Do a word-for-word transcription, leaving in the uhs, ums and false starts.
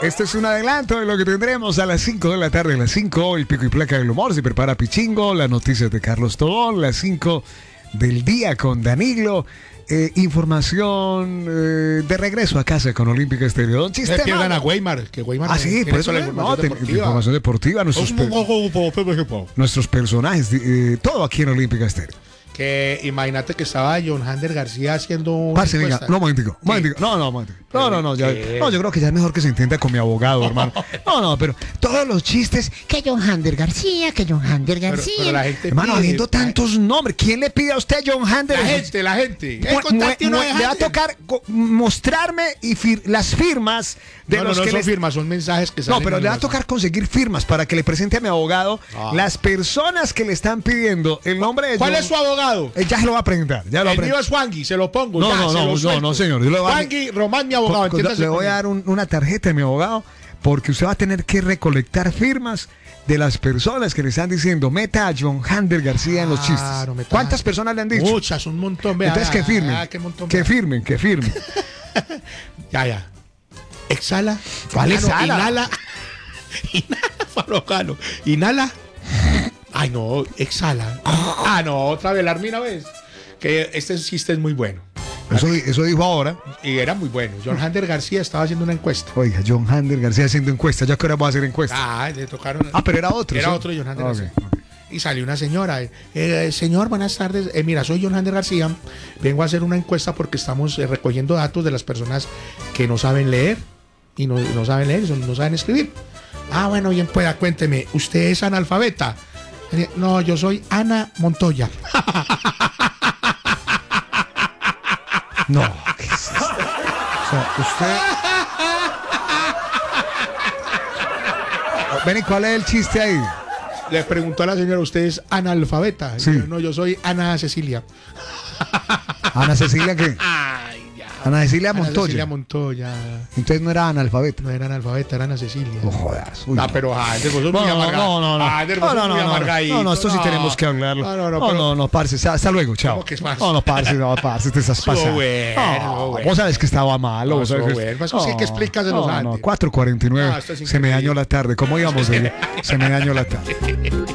Este es un adelanto de lo que tendremos a las cinco de la tarde. A las cinco, el pico y placa del humor. Se prepara Pichingo, las noticias de Carlos Tobón. Las cinco del día con Danilo. Eh, información eh, de regreso a casa con Olímpica Estéreo. Don Chiste. No pierdan a Weimar, que Weimar Ah, sí, por eso la información, no, deportiva. información deportiva. Nuestros, pe nuestros personajes, eh, todo aquí en Olímpica Estéreo. Que imagínate que estaba John Hander García haciendo un. Parce, venga, no, momentico, momentico. No, no, momentico. No, no, no, ya, no, yo creo que ya es mejor que se entienda con mi abogado, hermano. No, no, pero todos los chistes que John Hander García, que John Hander García. Pero, pero la gente hermano, pide, habiendo tantos nombres, ¿quién le pide a usted John Hander? La gente, la gente. Le va a tocar mostrarme y fir las firmas de no, los no, no que son les... firmas, son mensajes que salen. No, pero le va a tocar conseguir firmas para que le presente a mi abogado ah. las personas que le están pidiendo el nombre de ¿Cuál John... es su abogado? Eh, ya se lo va a presentar. Ya lo el mío es Juangui, se lo pongo. No, ya, no, no, no, no, señor. Juangui Román, mi abogado. Con, con, le voy a dar un, una tarjeta de mi abogado porque usted va a tener que recolectar firmas de las personas que le están diciendo meta a John Hander García en los chistes. Claro, ¿cuántas personas le han dicho? Muchas, un montón. Vea, entonces que firmen, ah, montón, que firmen, que firmen. Ya, ya. Exhala. ¿Cuál exhala? Inhala. Inhala, Farocano. Inhala. Ay, no, exhala. Ah, no, otra vez, la Armina, ¿ves? Que este chiste es muy bueno. Eso, eso dijo ahora. Y era muy bueno. John Hander García estaba haciendo una encuesta. Oiga, John Hander García haciendo encuesta. ¿Ya que ahora va a hacer encuesta? Ah, le tocaron. Ah, pero era otro. Era ¿sí? otro John Hander okay, García. Okay. Y salió una señora. Eh, señor, buenas tardes. Eh, mira, soy John Hander García. Vengo a hacer una encuesta porque estamos eh, recogiendo datos de las personas que no saben leer. Y no, no saben leer, no saben escribir. Ah, bueno, bien, pueda, cuénteme. ¿Usted es analfabeta? No, yo soy Ana Montoya. No. ¿Qué es esto? O sea, usted... Ven, ¿y cuál es el chiste ahí? Le preguntó a la señora, ¿usted es analfabeta? Sí. Yo, no, yo soy Ana Cecilia. ¿Ana Cecilia qué? Ay, ya. Ana Cecilia Montoya. Ana Cecilia Montoya. Entonces no era analfabeta. No era analfabeta, era Ana Cecilia. No jodas. Uy, ah, pero Ander, vos sos no, muy amargado. No, no, no. Ander, vos no, sos no, muy no, amargadito. no, no, esto sí no. tenemos que hablarlo. No, no, no. No, pero... no, no, parce. Hasta luego, chao. Que es más? No, no, parce, no, parce. Te estás pasando. Bueno, no, bueno. Vos sabes que estaba malo. No, vos sabes que... bueno. Eso sí que explícaselo no, antes. no, cuatro cuarenta y nueve. No, se me dañó la tarde. ¿Cómo íbamos? Se me dañó la tarde.